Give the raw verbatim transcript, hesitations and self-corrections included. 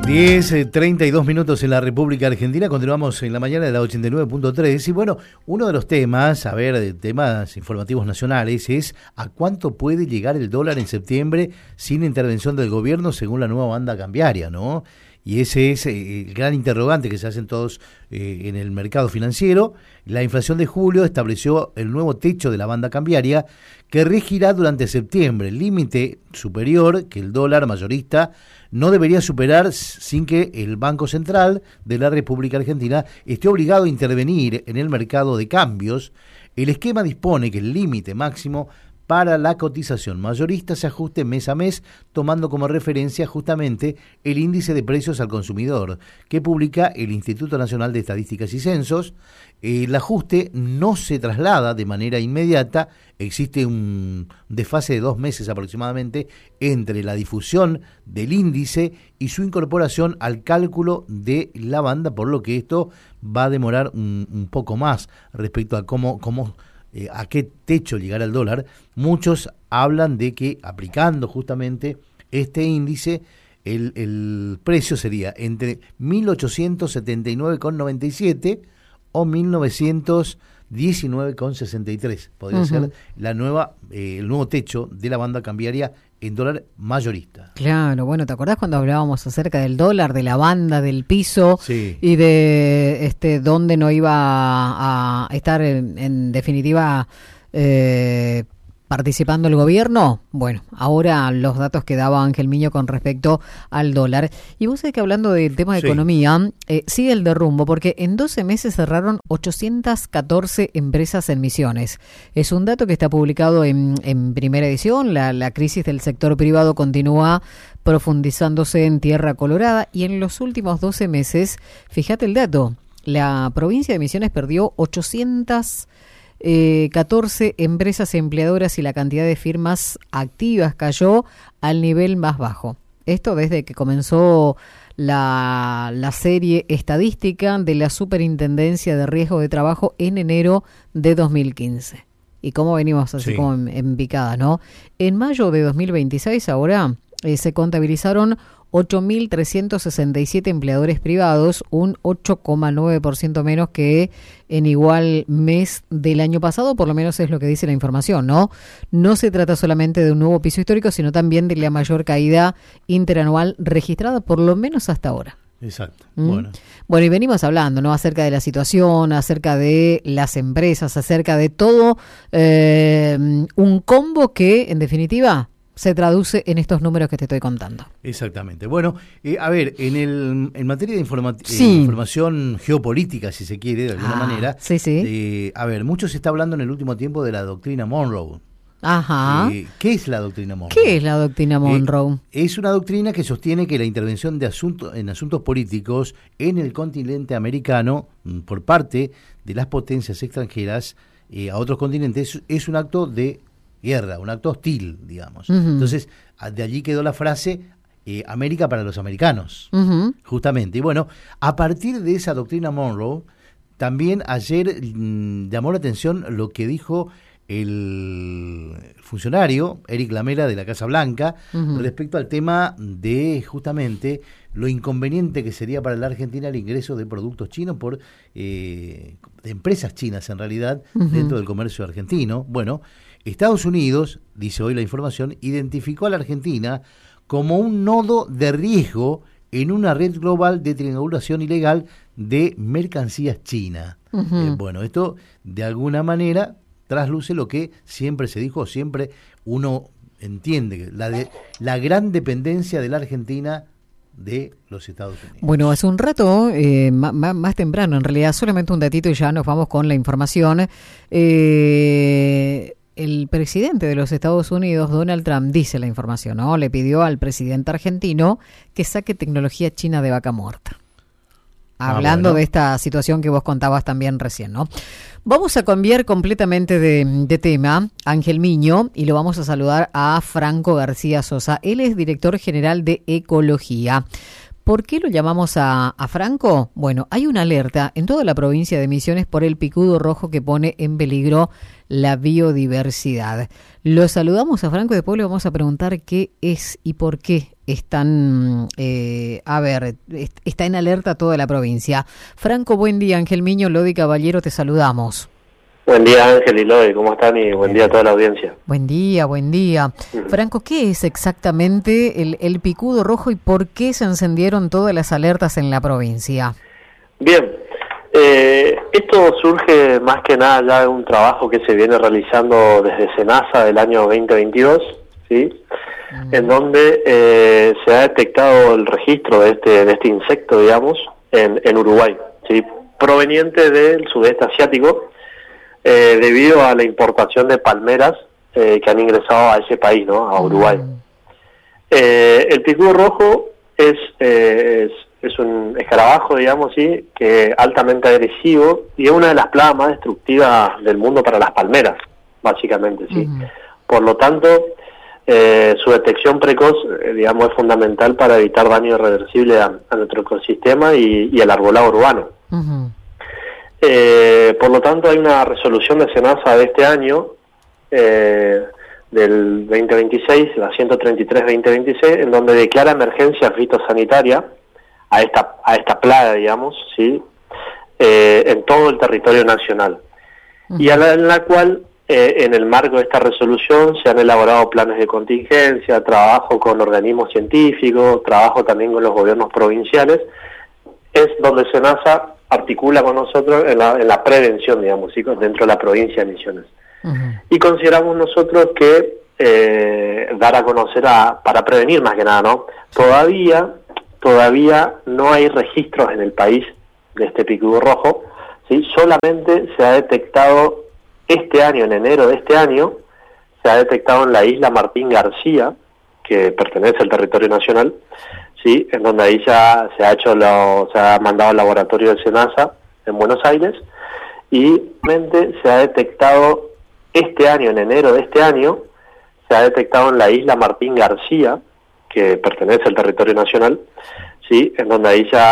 diez, treinta y dos minutos en la República Argentina. Continuamos en la mañana de la ochenta y nueve punto tres. Y bueno, uno de los temas, a ver, de temas informativos nacionales, es a cuánto puede llegar el dólar en septiembre sin intervención del gobierno según la nueva banda cambiaria, ¿no? Y ese es eh, el gran interrogante que se hacen todos eh, en el mercado financiero. La inflación de julio estableció el nuevo techo de la banda cambiaria que regirá durante septiembre, el límite superior que el dólar mayorista no debería superar sin que el Banco Central de la República Argentina esté obligado a intervenir en el mercado de cambios. El esquema dispone que el límite máximo para la cotización mayorista se ajuste mes a mes, tomando como referencia justamente el índice de precios al consumidor que publica el Instituto Nacional de Estadísticas y Censos. El ajuste no se traslada de manera inmediata, existe un desfase de dos meses aproximadamente entre la difusión del índice y su incorporación al cálculo de la banda, por lo que esto va a demorar un, un poco más respecto a cómo... cómo Eh, a qué techo llegará el dólar. Muchos hablan de que aplicando justamente este índice, el, el precio sería entre mil ochocientos setenta y nueve con noventa y siete o mil novecientos diecinueve con sesenta y tres. Podría uh-huh. ser la nueva, eh, el nuevo techo de la banda cambiaria en dólar mayorista. Claro, bueno, ¿te acordás cuando hablábamos acerca del dólar, de la banda, del piso sí. y de este dónde no iba a, a estar en, en definitiva eh, participando el gobierno? Bueno, ahora los datos que daba Ángel Miño con respecto al dólar. Y vos sabés que hablando del tema de sí. economía, eh, sigue el derrumbo, porque en doce meses cerraron ochocientas catorce empresas en Misiones. Es un dato que está publicado en, en primera edición. La, la crisis del sector privado continúa profundizándose en Tierra Colorada y en los últimos doce meses, fíjate el dato, la provincia de Misiones perdió ochocientas Eh, catorce empresas empleadoras y la cantidad de firmas activas cayó al nivel más bajo. Esto desde que comenzó la, la serie estadística de la Superintendencia de Riesgo de Trabajo en enero de dos mil quince. Y cómo venimos así sí. como en, en picada, ¿no? En mayo de dos mil veintiséis ahora eh, se contabilizaron ocho mil trescientos sesenta y siete empleadores privados, un ocho coma nueve por ciento menos que en igual mes del año pasado, por lo menos es lo que dice la información, ¿no? No se trata solamente de un nuevo piso histórico, sino también de la mayor caída interanual registrada, por lo menos hasta ahora. Exacto. ¿Mm? Bueno. Bueno, y venimos hablando, ¿no? Acerca de la situación, acerca de las empresas, acerca de todo eh, un combo que, en definitiva, se traduce en estos números que te estoy contando. Exactamente. Bueno, eh, a ver, en el en materia de informa- sí. eh, información geopolítica, si se quiere, de alguna ah, manera, sí, sí. Eh, a ver, mucho se está hablando en el último tiempo de la doctrina Monroe. Ajá. Eh, ¿Qué es la doctrina Monroe? ¿Qué es la doctrina Monroe? Eh, es una doctrina que sostiene que la intervención de asuntos en asuntos políticos en el continente americano por parte de las potencias extranjeras eh, a otros continentes es un acto de guerra, un acto hostil, digamos. Uh-huh. Entonces, de allí quedó la frase eh, América para los americanos, uh-huh. justamente. Y bueno, a partir de esa doctrina Monroe, también ayer mmm, llamó la atención lo que dijo el funcionario Eric Lamela de la Casa Blanca uh-huh. respecto al tema de justamente lo inconveniente que sería para la Argentina el ingreso de productos chinos por eh, de empresas chinas en realidad uh-huh. dentro del comercio argentino. Bueno, Estados Unidos, dice hoy la información, identificó a la Argentina como un nodo de riesgo en una red global de triangulación ilegal de mercancías chinas. Uh-huh. Eh, bueno, esto de alguna manera trasluce lo que siempre se dijo, siempre uno entiende, la, de, la gran dependencia de la Argentina de los Estados Unidos. Bueno, hace un rato, eh, más, más temprano, en realidad solamente un datito y ya nos vamos con la información. Eh, el presidente de los Estados Unidos, Donald Trump, dice la información, ¿no? Le pidió al presidente argentino que saque tecnología china de vaca muerta. Hablando ah, bueno. de esta situación que vos contabas también recién, ¿no? Vamos a cambiar completamente de, de tema, Ángel Miño, y lo vamos a saludar a Franco García Sosa. Él es director general de Ecología. ¿Por qué lo llamamos a, a Franco? Bueno, hay una alerta en toda la provincia de Misiones por el picudo rojo que pone en peligro la biodiversidad. Lo saludamos a Franco y después le vamos a preguntar qué es y por qué están, eh, a ver, est- está en alerta toda la provincia. Franco, buen día. Ángel Miño, Lodi Caballero, te saludamos. Buen día, Ángel y Lodi, ¿cómo están? Y buen día a toda la audiencia. Buen día, buen día. Uh-huh. Franco, ¿qué es exactamente el, el picudo rojo y por qué se encendieron todas las alertas en la provincia? Bien, eh, esto surge más que nada ya de un trabajo que se viene realizando desde SENASA del año veinte veintidós, ¿sí? Uh-huh. En donde eh, se ha detectado el registro de este, de este insecto, digamos, en, en Uruguay, ¿sí? Proveniente del sudeste asiático, Eh, debido a la importación de palmeras eh, que han ingresado a ese país, ¿no? A Uruguay. Mm. Eh, el picudo rojo es, eh, es es un escarabajo, digamos, sí, que altamente agresivo y es una de las plagas más destructivas del mundo para las palmeras, básicamente, sí. Mm. Por lo tanto, eh, su detección precoz, eh, digamos, es fundamental para evitar daño irreversible a, a nuestro ecosistema y, y al arbolado urbano. Mm. Eh, por lo tanto, hay una resolución de SENASA de este año, eh, del veinte veintiséis, la ciento treinta y tres veinte veintiséis, en donde declara emergencia fitosanitaria a esta a esta plaga, digamos, sí, eh, en todo el territorio nacional. Uh-huh. Y a la, en la cual, eh, en el marco de esta resolución, se han elaborado planes de contingencia, trabajo con organismos científicos, trabajo también con los gobiernos provinciales, es donde SENASA articula con nosotros en la, en la prevención, digamos, ¿sí? Dentro de la provincia de Misiones. Uh-huh. Y consideramos nosotros que eh, dar a conocer, a, para prevenir más que nada, ¿no? Todavía, todavía no hay registros en el país de este picudo rojo, ¿sí? Solamente se ha detectado este año, en enero de este año, se ha detectado en la isla Martín García, que pertenece al territorio nacional, sí, en donde ahí ya se ha hecho lo, se ha mandado al laboratorio de SENASA en Buenos Aires y realmente se ha detectado este año, en enero de este año, se ha detectado en la isla Martín García, que pertenece al territorio nacional, sí, en donde ahí ya